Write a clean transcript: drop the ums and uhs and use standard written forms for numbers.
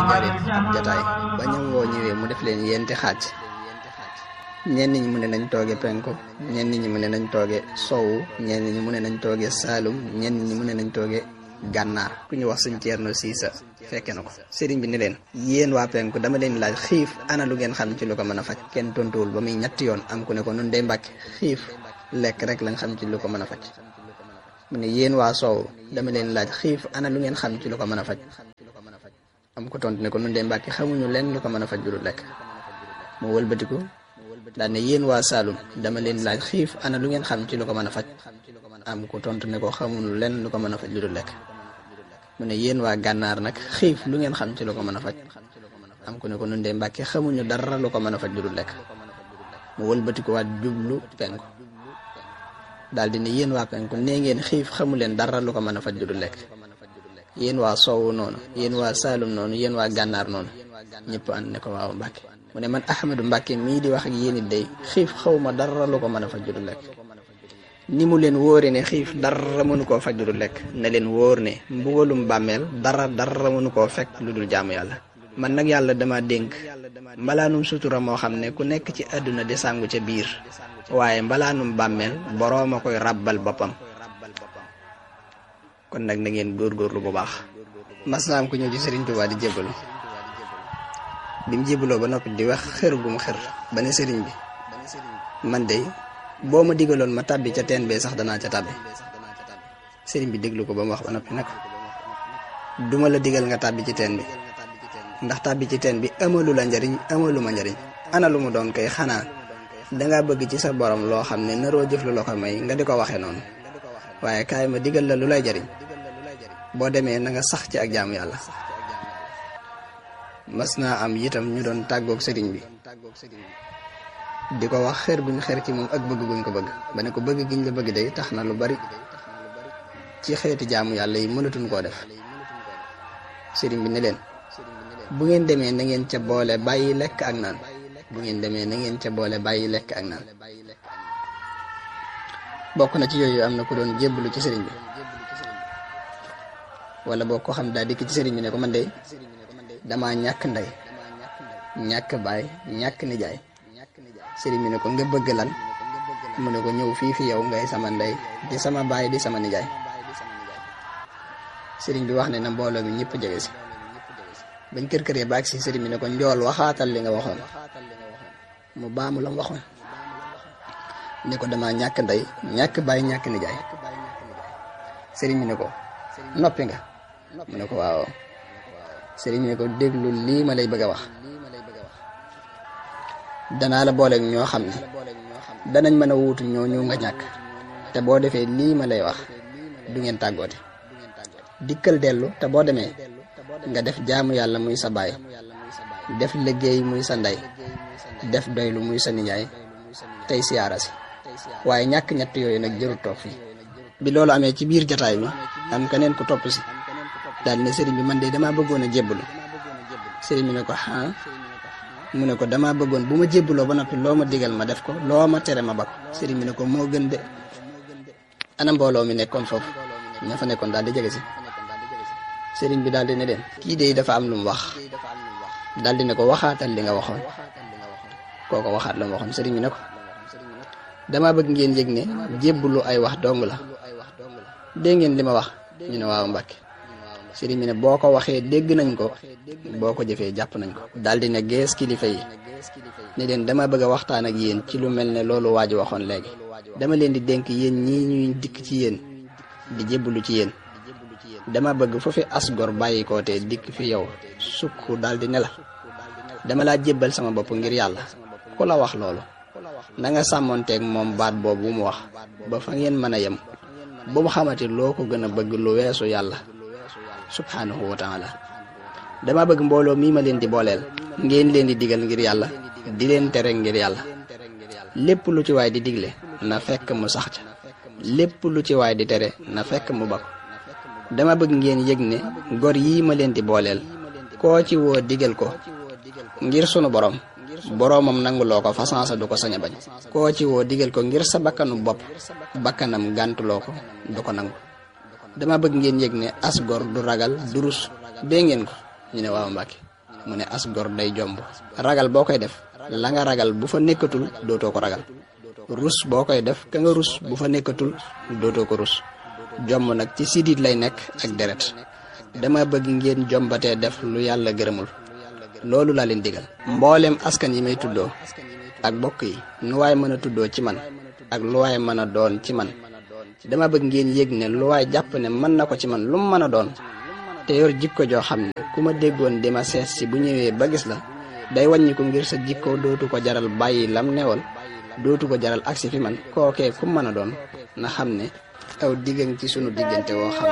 njaareem ab jataay ba ñam woo ñëwee mu def leen yenti xaaj. ñenn ñi mu ne nañ tooge penku, ñenn ñi mu ne nañ tooge sowu, ñenn ñi mu ne nañ tooge saalum, ñenn ñi mu ne nañ tooge gànnaar. ku ñu wax sëñ Ceerno Siisa fekke na ko. sëriñ bi ni leen yéen waa penku dama leen laaj xiif ana lu ngeen xam ci lu ko mën a faj. kenn tontuwul ba muy ñetti yoon am ku ne ko nun day Mbàkke xiif lekk rek lañ xam ci lu ko mën a faj. mu ne yéen waa soow dama leen laaj xiif ana lu ngeen xam ci lu ko mën a faj. am ko tontu ne ko nun day Mbàkke xamuñu leen lu ko mën a faj lu lekk. mu wëlbatiku daal ne yéen waa Saalum dama leen laaj xiif ana lu ngeen xam ci lu ko mën a faj. am ko tontu ne ko xamuñu leen lu ko mën a faj lu lekk. mu ne yéen waa gànnaar nag xiif lu ngeen xam ci lu ko mën a faj. am ku ne ko nun de Mbàkke xamuñu dara lu ko mën a faj lu lekk. mu wëlbatiku waat jublu penku daal di ne yéen waa penku nee ngeen xiif xamu leen dara lu ko mën a faj lu lekk. yéen waa soowu noonu, yéen waa Saalum noonu, yéen waa gànnaar noonu, ñëpp ànd ne ko waaw Mbàkke. mu ne man Ahmadu Mbàkke mii di wax ak yéen it day xiif xawma dara lu ko mën a faj lu lekk. ni mu leen wóore ne xiif dara mënu koo faj lu dul lekk na leen wóor ne mbugalum bàmmeel dara mënu koo fekk lu dul jaamu yàlla. man nag yàlla dama dénk mbalaanum sutura moo xam ne ku nekk ci àdduna di sàngu ca biir, waaye mbalaanum bàmmeel boroom a koy ràbbal boppam. kon nag na ngeen góorgóorlu bu baax. mas naa am ku ñëw ci Sëriñ Tuubaa di jébbalu. bi mu jébbaloo ba noppi di wax xër gu mu xër ba ne sëriñ bi man de boo ma digaloon ma tàbbi ca teen bee sax danaa ca tàbbi. sëriñ bi déglu ko ba mu wax ba noppi nag duma la digal nga tàbbi ci teen bi, ndax tàbbi ci teen bi amalu la njariñ amalu ma njariñ. ana lu mu doon kay xanaa dangaa bëgg ci sa borom loo xam ne naroo jëf lu la ko may nga di ko waxee noonu. waaye kaay ma digal la lu lay jariñ, boo demee na nga sax ci ak jaamu yàlla. mas naa am itam ñu doon tàggoog sëriñ bi di ko wax xër buñ xër ci moom ak bëgg guñ ko bëgg ba ne ko bëgg giñ la bëgg day tax na lu bari ci xeeti jaamu yàlla yi mënatuñ koo def. sëriñ bi ne leen bu ngeen demee na ngeen ca boole bàyyi lekk ak naan. bu ngeen demee na ngeen ca boole bàyyi lekk ak naan. bokk na ci yooyu am na ku doon jébbalu ci sëriñ bi, wala boo ko xam daa dikk ci sëriñ bi ne ko man de dama ñàkk ndey ñàkk baay ñàkk nijaay. sëriñ bi ne ko nga bëgg lan? mu ne ko ñëw fii fi yow ngay sama ndey di sama baay di sama nijaay. sëriñ bi wax ne na mbooloo mi ñëpp jege si. bañ kër-këree baag si sëriñ bi ne ko njool waxaatal li nga waxoon. mu baamu la mu waxoon ne ko dama ñàkk ndey ñàkk baay ñàkk nijaay. sëriñ bi ne ko noppi nga? mu ne ko waaw. sëriñ bi ne ko déglu lii ma lay bëgg a wax. danaa la booleeg ñoo xam ne danañ mën a wuutu ñooñu nga ñàkk, te boo defee lii ma lay wax du ngeen tàggoote. dikkal dellu te boo demee nga def jaamu yàlla muy sa baay, def liggéey muy sa ndey, def doylu muy sa nijaay, tey siyaara si. waaye ñàkk ñett yooyu nag jërul toog fii. bi loolu amee ci biir jataay bi am keneen ku topp si daal ne sëriñ bi man de damaa bëggoon a jébbalu. sëriñ bi ne ko ah. mu ne ko damaa bëggoon bu ma jébbaloo ba noppi loo ma digal ma def ko, loo ma tere ma bako. sëriñ bi ne ko moo gën de. ana mbooloo mi nekkoon foofu ña fa nekkoon daal di jege si. sëriñ bi daal di ne leen kii de dafa am lu mu wax. daal di ne ko waxaatal li nga waxoon. kooko waxaat la mu waxoon. sëriñ bi ne ko damaa bëgg ngeen yëg ne jébbalu ay wax dong la. dégg ngeen li ma wax? ñu ne waaw Mbàkke. sëriñ bi ne boo ko waxee dégg nañ ko, boo ko jëfee jàpp nañ ko. daal di ne gees kilifa yi ne leen dama bëgg a waxtaan ak yéen ci lu mel ne loolu waa ji waxoon léegi. dama leen di dénk yéen ñii ñuy dikk ci yéen di jébbalu ci yéen. dama bëgg fu fi asgor bàyyi koo te dikk fi yow sukk daal di ne la dama laa jébbal sama bopp ngir yàlla. ku la wax loolu na nga sàmmonteeg moom baat boobu mu wax ba fa ngeen mën a yem, bu mu xamati loo ko gën a bëgg lu weesu yàlla subhanahu wa taala. dama bëgg mbooloo mii ma leen di booleel ngeen leen di digal ngir yàlla, di leen tere ngir yàlla. lépp lu ci waay di digle na fekk mu sax ca, lépp lu ci waay di tere na fekk mu bako. dama bëgg ngeen yëg ne gor yii ma leen di booleel koo ci woo digal ko ngir sunu borom, boroomam nanguloo ko fasansa du ko sañ a bañ. koo ci woo digal ko ngir sa bakkanu bopp, bakkanam gàntuloo ko du ko nangu. dama bëgg ngeen yëg ne as gor du ragal du rus. dégg ngeen ko? ñu ne waaw Mbàkke. mu ne as gor day jomb ragal boo koy def la nga ragal bu fa nekkatul dootoo ko ragal rus boo koy def ka nga rus bu fa nekkatul dootoo ko rus jomb nag ci sidit lay nekk ak deret dama bëgg ngeen jombatee def lu yàlla gërëmul loolu laa leen digal mboolem askan yi may tuddoo ak bokk yi nu waay mën a tuddoo ci man ak lu waay mën a doon ci man dama bëgg ngeen yëg ne lu waay jàpp ne mën na ko ci man lu mu mën a doon te yor jikko joo xam ne ku ma déggoon di ma sees si bu ñëwee ba gis la day wàññi ko ngir sa jikko dootu ko jaral bàyyi lam newoon dootu ko jaral agsi fi man kookee ku mën a doon na xam ne aw diggan ci sunu diggante woo xam